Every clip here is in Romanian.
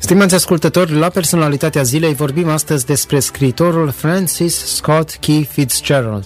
Stimați ascultători, la Personalitatea Zilei vorbim astăzi despre scriitorul Francis Scott Key Fitzgerald.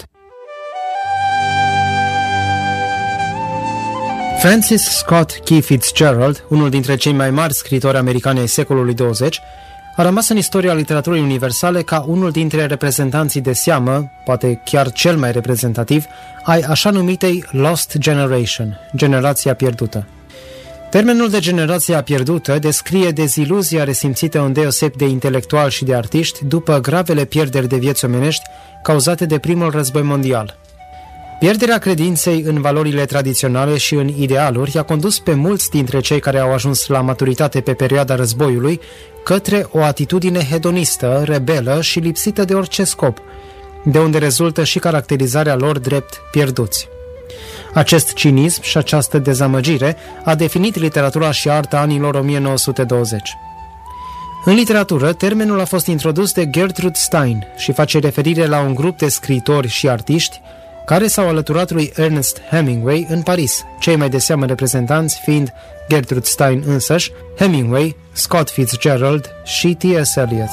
Francis Scott Key Fitzgerald, unul dintre cei mai mari scriitori americani ai secolului 20, a rămas în istoria literaturii universale ca unul dintre reprezentanții de seamă, poate chiar cel mai reprezentativ, ai așa numitei Lost Generation, generația pierdută. Termenul de generația pierdută descrie deziluzia resimțită îndeosebi de intelectuali și de artiști după gravele pierderi de vieți omenești cauzate de primul război mondial. Pierderea credinței în valorile tradiționale și în idealuri i-a condus pe mulți dintre cei care au ajuns la maturitate pe perioada războiului către o atitudine hedonistă, rebelă și lipsită de orice scop, de unde rezultă și caracterizarea lor drept pierduți. Acest cinism și această dezamăgire a definit literatura și arta anilor 1920. În literatură, termenul a fost introdus de Gertrude Stein și face referire la un grup de scriitori și artiști care s-au alăturat lui Ernest Hemingway în Paris, cei mai de seamă reprezentanți fiind Gertrude Stein însăși, Hemingway, Scott Fitzgerald și T.S. Eliot.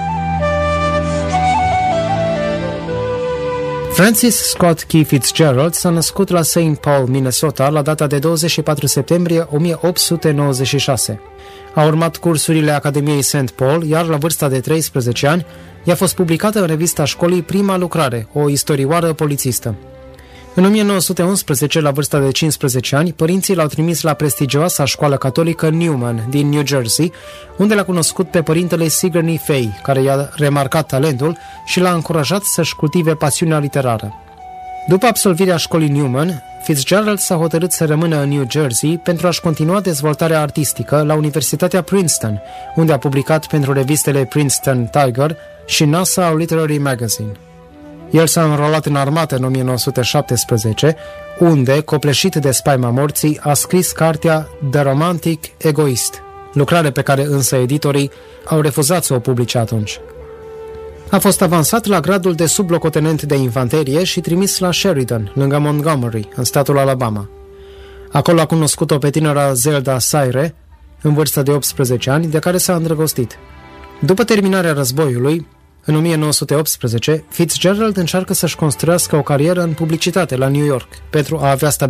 Francis Scott Key Fitzgerald s-a născut la St. Paul, Minnesota, la data de 24 septembrie 1896. A urmat cursurile Academiei St. Paul, iar la vârsta de 13 ani i-a fost publicată în revista școlii prima lucrare, o istorioară polițistă. În 1911, la vârsta de 15 ani, părinții l-au trimis la prestigioasa școală catolică Newman din New Jersey, unde l-a cunoscut pe părintele Sigourney Fay, care i-a remarcat talentul și l-a încurajat să-și cultive pasiunea literară. După absolvirea școlii Newman, Fitzgerald s-a hotărât să rămână în New Jersey pentru a-și continua dezvoltarea artistică la Universitatea Princeton, unde a publicat pentru revistele Princeton Tiger și Nassau Literary Magazine. El s-a înrolat în armată în 1917, unde, copleșit de spaima morții, a scris cartea The Romantic Egoist, lucrare pe care însă editorii au refuzat să o publice atunci. A fost avansat la gradul de sublocotenent de infanterie și trimis la Sheridan, lângă Montgomery, în statul Alabama. Acolo a cunoscut-o pe tânăra Zelda Sayre, în vârstă de 18 ani, de care s-a îndrăgostit. După terminarea războiului, în 1918, Fitzgerald încearcă să-și construiască o carieră în publicitate la New York pentru a avea